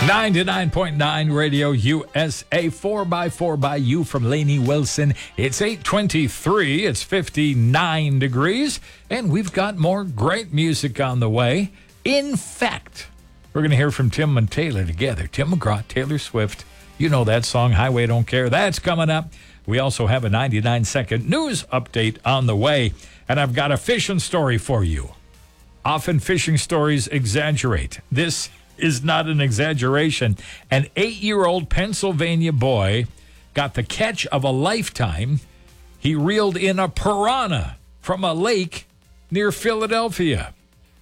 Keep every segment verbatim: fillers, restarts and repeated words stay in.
ninety-nine point nine Radio U S A, four by four by you from Lainey Wilson. It's eight twenty-three, it's fifty-nine degrees, and we've got more great music on the way. In fact, we're going to hear from Tim and Taylor together. Tim McGraw, Taylor Swift. You know that song, Highway Don't Care. That's coming up. We also have a ninety-nine second news update on the way, and I've got a fishing story for you. Often fishing stories exaggerate. This is not an exaggeration. An eight-year-old Pennsylvania boy got the catch of a lifetime. He reeled in a piranha from a lake near Philadelphia.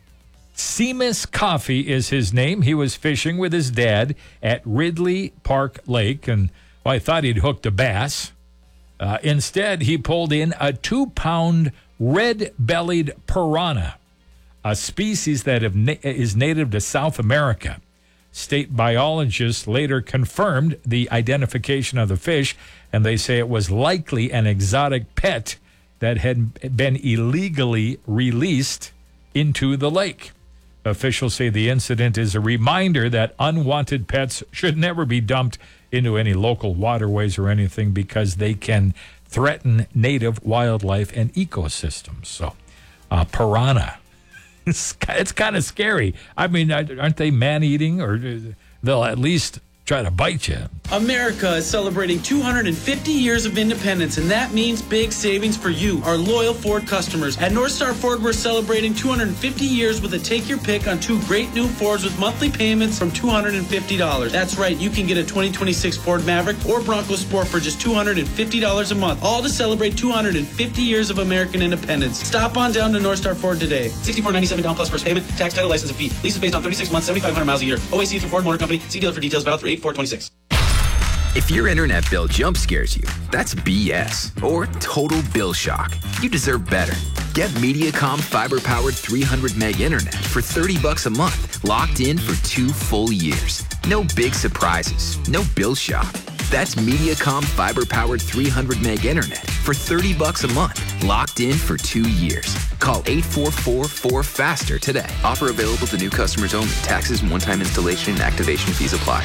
Seamus Coffey is his name. He was fishing with his dad at Ridley Park Lake, and well, I thought he'd hooked a bass. Uh, instead, he pulled in a two-pound red-bellied piranha, a species that is native to South America. State biologists later confirmed the identification of the fish, and they say it was likely an exotic pet that had been illegally released into the lake. Officials say the incident is a reminder that unwanted pets should never be dumped into any local waterways or anything because they can threaten native wildlife and ecosystems. So, uh, piranha. It's, it's kind of scary. I mean, aren't they man-eating, or they'll at least try to bite you? America is celebrating two hundred fifty years of independence, and that means big savings for you, our loyal Ford customers. At North Star Ford, we're celebrating two hundred fifty years with a take your pick on two great new Fords with monthly payments from two hundred fifty dollars. That's right, you can get a twenty twenty-six Ford Maverick or Bronco Sport for just two hundred fifty dollars a month, all to celebrate two hundred fifty years of American independence. Stop on down to North Star Ford today. sixty-four ninety-seven down plus first payment, tax, title, license, and fee. Lease is based on thirty-six months, seventy-five hundred miles a year. O A C through Ford Motor Company. See dealer for details. Valid through eight four twenty-six. If your internet bill jump scares you, that's B S or total bill shock. You deserve better. Get Mediacom fiber-powered three hundred meg internet for thirty bucks a month, locked in for two full years. No big surprises, no bill shock. That's Mediacom fiber-powered three hundred meg internet for thirty bucks a month, locked in for two years. Call eight four four four FASTER today. Offer available to new customers only. Taxes and one-time installation and activation fees apply.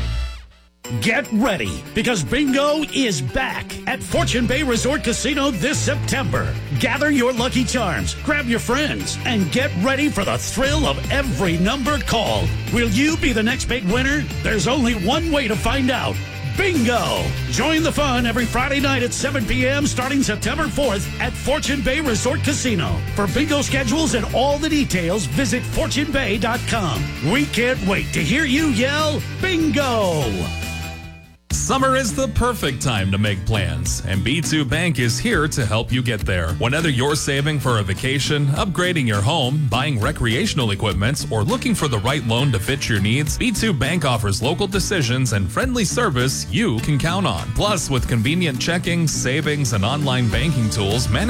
Get ready, because bingo is back at Fortune Bay Resort Casino this September. Gather your lucky charms, grab your friends, and get ready for the thrill of every number called. Will you be the next big winner? There's only one way to find out. Bingo! Join the fun every Friday night at seven p.m. starting September fourth at Fortune Bay Resort Casino. For bingo schedules and all the details, visit fortune bay dot com. We can't wait to hear you yell, bingo! Summer is the perfect time to make plans, and B two Bank is here to help you get there. Whether you're saving for a vacation, upgrading your home, buying recreational equipment, or looking for the right loan to fit your needs, B two Bank offers local decisions and friendly service you can count on. Plus, with convenient checking, savings, and online banking tools, manage